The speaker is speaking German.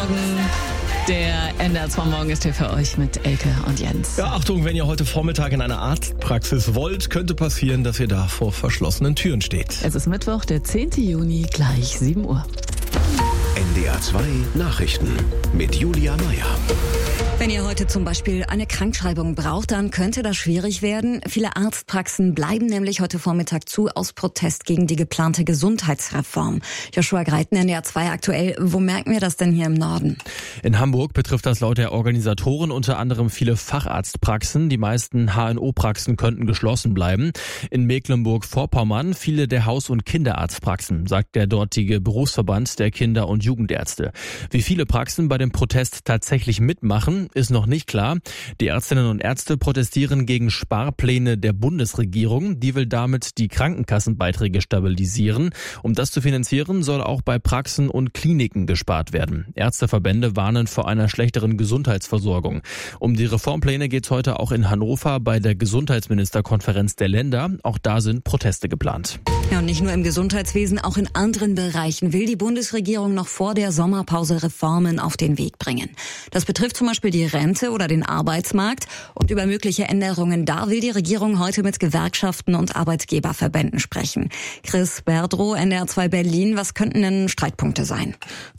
Morgen. Der NDR 2 Morgen ist hier für euch mit Elke und Jens. Ja, Achtung, wenn ihr heute Vormittag in eine Arztpraxis wollt, könnte passieren, dass ihr da vor verschlossenen Türen steht. Es ist Mittwoch, der 10. Juni, gleich 7 Uhr. NDR 2 Nachrichten mit Julia Meyer. Wenn ihr heute zum Beispiel eine Krankschreibung braucht, dann könnte das schwierig werden. Viele Arztpraxen bleiben nämlich heute Vormittag zu aus Protest gegen die geplante Gesundheitsreform. Joshua Greiten, NDR 2 aktuell. Wo merken wir das denn hier im Norden? In Hamburg betrifft das laut der Organisatoren unter anderem viele Facharztpraxen. Die meisten HNO-Praxen könnten geschlossen bleiben. In Mecklenburg-Vorpommern viele der Haus- und Kinderarztpraxen, sagt der dortige Berufsverband der Kinder- und Jugendärzte. Wie viele Praxen bei dem Protest tatsächlich mitmachen, ist noch nicht klar. Die Ärztinnen und Ärzte protestieren gegen Sparpläne der Bundesregierung. Die will damit die Krankenkassenbeiträge stabilisieren. Um das zu finanzieren, soll auch bei Praxen und Kliniken gespart werden. Ärzteverbände warnen vor einer schlechteren Gesundheitsversorgung. Um die Reformpläne geht es heute auch in Hannover bei der Gesundheitsministerkonferenz der Länder. Auch da sind Proteste geplant. Ja, und nicht nur im Gesundheitswesen, auch in anderen Bereichen will die Bundesregierung noch vor der Sommerpause Reformen auf den Weg bringen. Das betrifft zum Beispiel die Rente oder den Arbeitsmarkt. Und über mögliche Änderungen da will die Regierung heute mit Gewerkschaften und Arbeitgeberverbänden sprechen. Chris Berdrow, NDR 2 Berlin, was könnten denn Streitpunkte sein?